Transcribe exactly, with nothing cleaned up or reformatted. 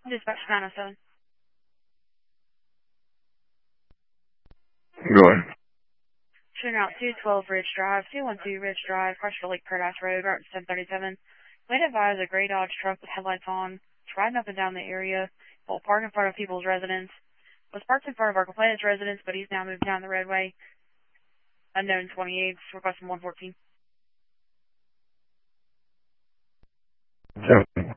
Dispatch nine oh seven. Go ahead. Shooting out two twelve Ridge Drive, two one two Ridge Drive, Crushville Lake Paradise Road, route seven thirty-seven. We'd advise a gray Dodge truck with headlights on. It's riding up and down the area, while parked in front of people's residence. Was parked in front of our complainant's residence, but he's now moved down the roadway. Unknown twenty-eight, requesting one fourteen. Seven.